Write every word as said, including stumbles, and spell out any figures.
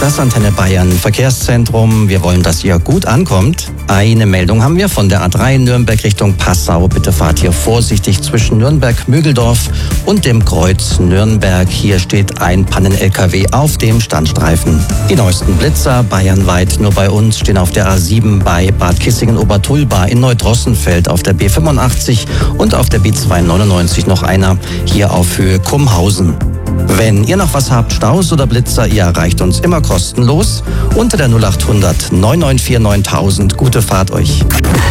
Das Antenne Bayern Verkehrszentrum. Wir wollen, dass ihr gut ankommt. Eine Meldung haben wir von der A drei Nürnberg Richtung Passau. Bitte fahrt hier vorsichtig zwischen Nürnberg-Mügeldorf und dem Kreuz Nürnberg. Hier steht ein Pannen-L K W auf dem Standstreifen. Die neuesten Blitzer bayernweit nur bei uns stehen auf der A sieben bei Bad Kissingen-Obertulba, in Neudrossenfeld auf der B fünfundachtzig und auf der B zweihundertneunundneunzig noch einer hier auf Höhe Kumhausen. Wenn ihr noch was habt, Staus oder Blitzer, ihr erreicht uns immer kostenlos unter der null acht hundert neun neun vier neuntausend. Gute Fahrt euch.